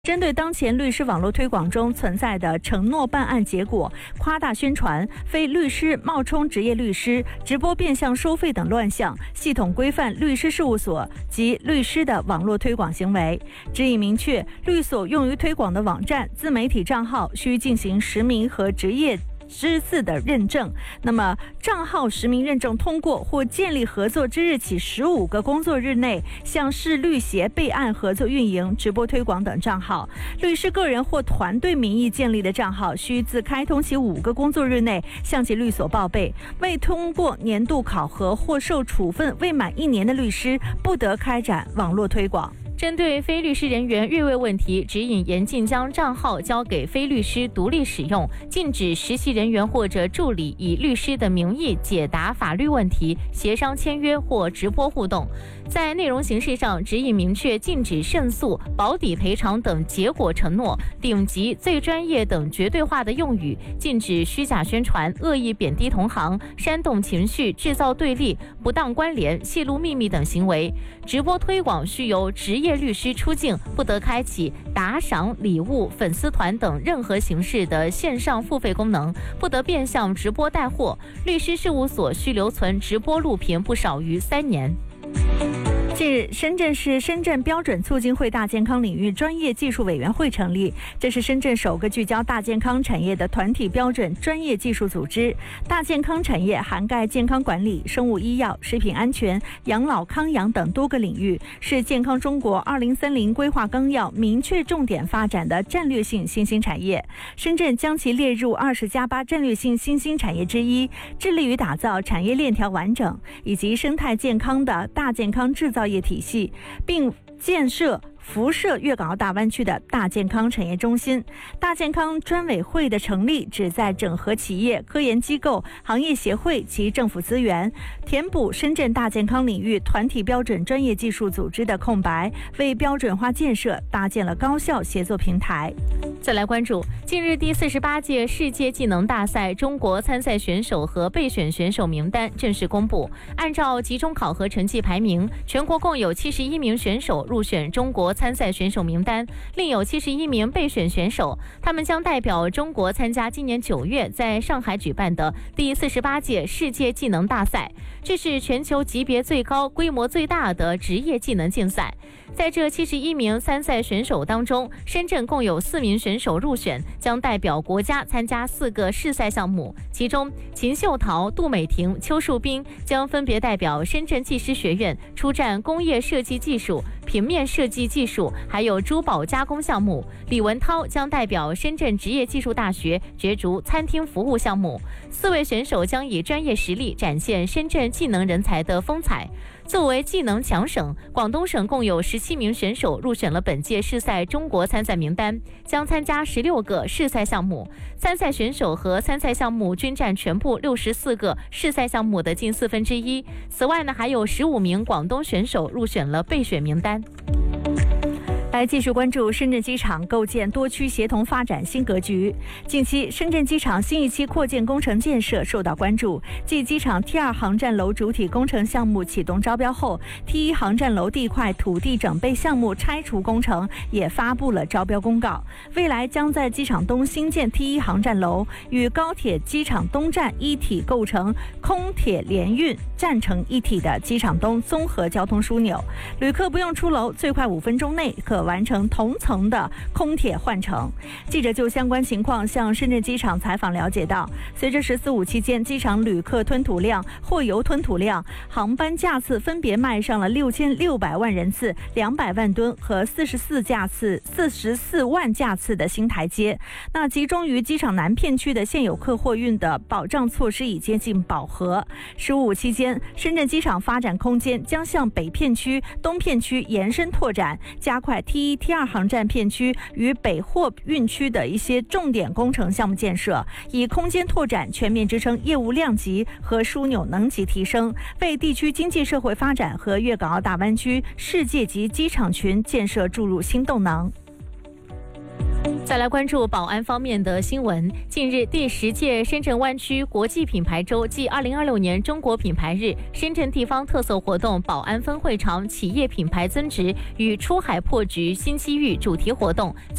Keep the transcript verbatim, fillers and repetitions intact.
针对当前律师网络推广中存在的承诺办案结果、夸大宣传、非律师冒充职业律师、直播变相收费等乱象，系统规范律师事务所及律师的网络推广行为，指引明确，律所用于推广的网站、自媒体账号需进行实名和职业之字的认证，那么账号实名认证通过或建立合作之日起十五个工作日内，向市律协备案合作运营、直播推广等账号。律师个人或团队名义建立的账号，需自开通起五个工作日内向其律所报备。未通过年度考核或受处分未满一年的律师，不得开展网络推广。 针对非律师人员越位问题，指引严禁将账号交给非律师独立使用，禁止实习人员或者助理以律师的名义解答法律问题、协商签约或直播互动。在内容形式上，指引明确禁止胜诉、保底赔偿等结果承诺、顶级、最专业等绝对化的用语，禁止虚假宣传、恶意贬低同行、煽动情绪、制造对立、不当关联、泄露秘密等行为。直播推广需由职业律师出境，不得开启打赏、礼物、粉丝团等任何形式的线上付费功能，不得变相直播带货。律师事务所需留存直播录屏不少于三年。 近日，深圳市深圳标准促进会大健康领域专业技术委员会成立，这是深圳首个聚焦大健康产业的团体标准专业技术组织。大健康产业涵盖健康管理、生物医药、食品安全、养老康养等多个领域，是健康中国二零三零规划纲要明确重点发展的战略性新兴产业。深圳将其列入二十加八战略性新兴产业之一，致力于打造产业链条完整以及生态健康的大健康制造业体系，并建设辐射粤港澳大湾区的大健康产业中心。大健康专委会的成立，旨在整合企业、科研机构、行业协会及政府资源，填补深圳大健康领域团体标准专业技术组织的空白，为标准化建设搭建了高效协作平台。 再来关注近日第四十八届世界技能大赛中国参赛选手和备选选手名单正式公布。按照集中考核成绩排名，全国共有七十一名选手入选中国参赛选手名单，另有七十一名备选选手，他们将代表中国参加今年九月在上海举办的第四十八届世界技能大赛。这是全球级别最高、规模最大的职业技能竞赛。在这七十一名参赛选手当中，深圳共有四名选手入选，将代表国家参加四个试赛项目。其中，秦秀桃、杜美婷、邱树斌将分别代表深圳技师学院出战工业设计技术、平面设计技术，还有珠宝加工项目。李文涛将代表深圳职业技术大学角逐餐厅服务项目。四位选手将以专业实力展现深圳技能人才的风采。作为技能强省，广东省共有十七名选手入选了本届试赛中国参赛名单，将参加十六个试赛项目。参赛选手和参赛项目均占全部六十四个试赛项目的近四分之一。此外呢，还有十五名广东选手入选了备选名单。 来继续关注深圳机场构建多区协同发展新格局。近期，深圳机场新一期扩建工程建设受到关注。继机场 T 二 航站楼主体工程项目启动招标后， T 一 航站楼地块土地整备项目拆除工程也发布了招标公告。未来将在机场东新建 T 一 航站楼，与高铁机场东站一体，构成空铁联运站成一体的机场东综合交通枢纽。旅客不用出楼，最快五分钟内可完成同层的空铁换乘。记者就相关情况向深圳机场采访了解到，随着十四五期间机场旅客吞吐量、货油吞吐量、航班架次分别迈上了六千六百万人次、两百万吨和四十四架次、四十四万架次的新台阶。那集中于机场南片区的现有客货运的保障措施已接近饱和。十五期间，深圳机场发展空间将向北片区、东片区延伸拓展，加快 T 一、T 二 航站片区与北货运区的一些重点工程项目建设，以空间拓展全面支撑业务量级和枢纽能级提升，为地区经济社会发展和粤港澳大湾区世界级机场群建设注入新动能。 再来关注宝安方面的新闻。近日，第十届深圳湾区国际品牌周暨二零二六年中国品牌日深圳地方特色活动宝安分会场企业品牌增值与出海破局新机遇主题活动